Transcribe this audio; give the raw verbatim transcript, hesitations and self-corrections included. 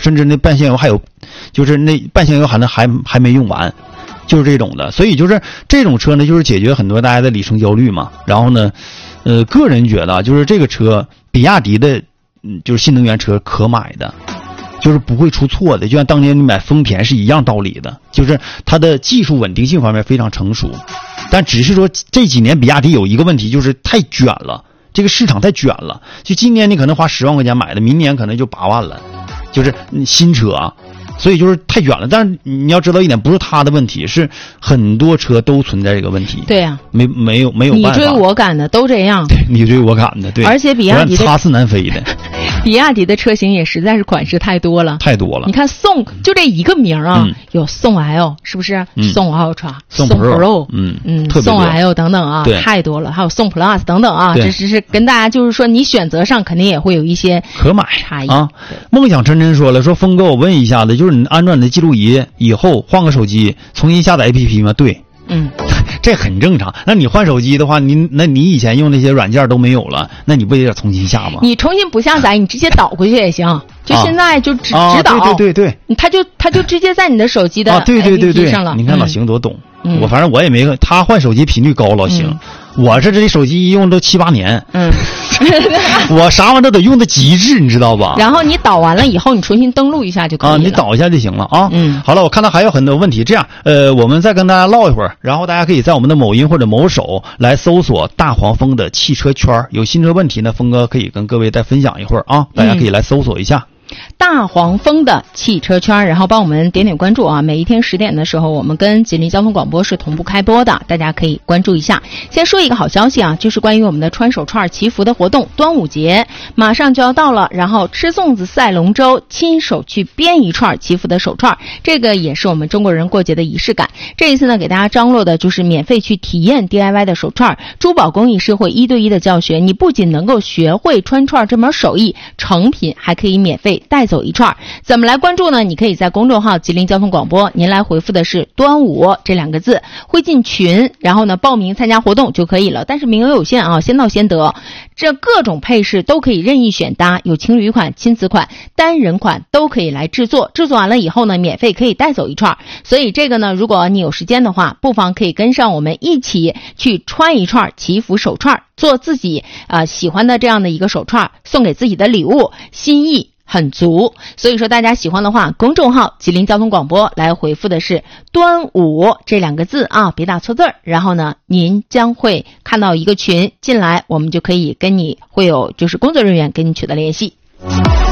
甚至那半箱油还有，就是那半箱油还能还还没用完，就是这种的。所以就是这种车呢，就是解决很多大家的里程焦虑嘛。然后呢，呃，个人觉得就是这个车，比亚迪的，嗯，就是新能源车可买的。就是不会出错的，就像当年你买丰田是一样道理的，就是它的技术稳定性方面非常成熟，但只是说这几年比亚迪有一个问题，就是太卷了，这个市场太卷了。就今年你可能花十万块钱买的，明年可能就八万了，就是新车啊，所以就是太卷了。但是你要知道一点，不是它的问题，是很多车都存在这个问题。 对呀、啊， 没没有没有办法， 你追我赶的都这样， 你追我赶的，对。 而且比亚迪的插翅难飞的。 比亚迪的车型也实在是款式太多了， 太多了。 你看宋就这一个名啊， 嗯、 有宋 L 是不是？ 嗯、 宋 Ultra、 宋 Pro, Pro， 嗯嗯，宋 L 等等啊，太多了。还有宋 Plus 等等啊，这只是跟大家就是说，你选择上肯定也会有一些可买差异啊。梦想晨晨说了，说峰哥，我问一下子，就是你安装你的记录仪以后换个手机，重新下载 A P P 吗？对。 嗯， 这很正常。那你换手机的话，你那你以前用那些软件都没有了，那你不也得重新下吗？ 你重新不下载，你直接导过去也行。就现在就只、 啊、 指导， 对对对对， 他就他就直接在你的手机的 A P P 上了。 啊，对对对对，你看老邢多懂。 嗯、 我反正我也没，他换手机频率高，老邢。嗯我这这手机一用都七八年， 嗯， 我啥玩意儿都得用的极致，你知道吧？ 然后你导完了以后，你重新登录一下就可以了。 啊，你导一下就行了啊。 嗯， 好了，我看到还有很多问题，这样，呃，我们再跟大家唠一会儿，然后大家可以在我们的某音或者某手来搜索大黄蜂的汽车圈，有新车问题呢，峰哥可以跟各位再分享一会儿啊，大家可以来搜索一下。嗯大黄蜂的汽车圈，然后帮我们点点关注啊！每一天十点的时候，我们跟吉林交通广播是同步开播的，大家可以关注一下。先说一个好消息啊，就是关于我们的穿手串祈福的活动，端午节马上就要到了，然后吃粽子赛龙舟，亲手去编一串祈福的手串，这个也是我们中国人过节的仪式感。这一次呢，给大家张罗的就是免费去体验 D I Y 的手串，珠宝工艺师会一对一的教学，你不仅能够学会穿串这门手艺，成品还可以免费带走一串。怎么来关注呢？你可以在公众号吉林交通广播，您来回复的是端午这两个字，会进群，然后呢报名参加活动就可以了，但是名额有限啊，先到先得。这各种配饰都可以任意选搭，有情侣款、亲子款、单人款都可以来制作，制作完了以后呢，免费可以带走一串。所以这个呢，如果你有时间的话，不妨可以跟上我们一起去穿一串祈福手串，做自己呃喜欢的这样的一个手串，送给自己的礼物，心意很足。所以说大家喜欢的话，公众号吉林交通广播来回复的是端午这两个字啊，别打错字儿，然后呢您将会看到一个群进来，我们就可以跟你会有就是工作人员跟你取得联系。